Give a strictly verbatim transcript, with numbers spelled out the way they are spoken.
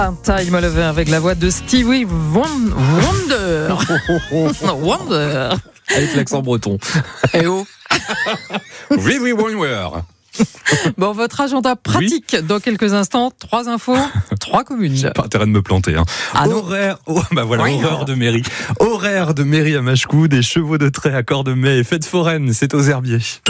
Time Lover avec la voix de Stevie Wonder. Wonder. Avec l'accent breton. Eh oh. Oui, oui, Wonder. Bon, votre agenda pratique oui. Dans quelques instants. Trois infos, trois communes. J'ai pas intérêt de me planter. Hein. Ah non. Horaire, oh, bah voilà, oui, horaire non. de mairie. Horaire de mairie à Machecoud, des chevaux de trait à Cordemais et fête foraine, c'est aux Herbiers.